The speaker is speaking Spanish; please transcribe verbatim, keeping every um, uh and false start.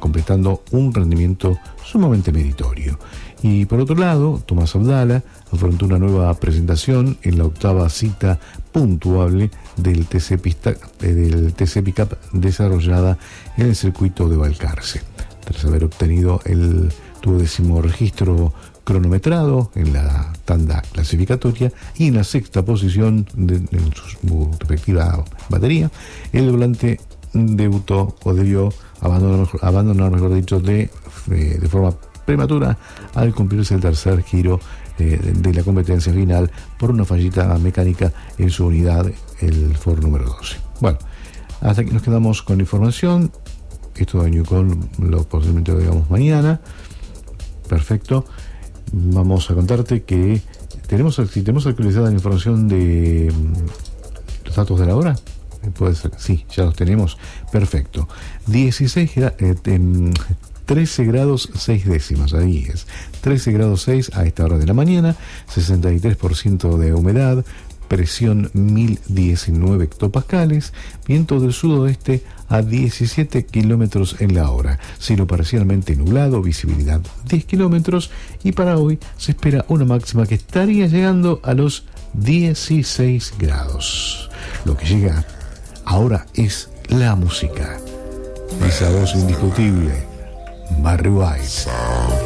completando un rendimiento sumamente meritorio. Y por otro lado, Tomás Abdala afrontó una nueva presentación en la octava cita puntuable del T C Pista, eh, del T C Pickup desarrollada en el circuito de Balcarce. Tras haber obtenido el duodécimo registro cronometrado en la tanda clasificatoria y en la sexta posición de, en su respectiva batería, el volante debutó o debió abandonar, abandonar mejor dicho, de, eh, de forma prematura al cumplirse el tercer giro eh, de, de la competencia final por una fallita mecánica en su unidad, el Ford número doce. Bueno, hasta aquí nos quedamos con la información. Esto de Newcom lo posiblemente lo digamos mañana. Perfecto. Vamos a contarte que tenemos, si tenemos actualizada la información de los datos de la hora. Puede ser, sí, ya los tenemos. Perfecto. dieciséis, eh, eh, trece grados seis décimas, ahí es. trece grados seis a esta hora de la mañana, sesenta y tres por ciento de humedad, presión mil diecinueve hectopascales, viento del sudoeste a diecisiete kilómetros en la hora, cielo parcialmente nublado, visibilidad diez kilómetros, y para hoy se espera una máxima que estaría llegando a los dieciséis grados. Lo que llega ahora es la música. Esa voz indiscutible, Barry White.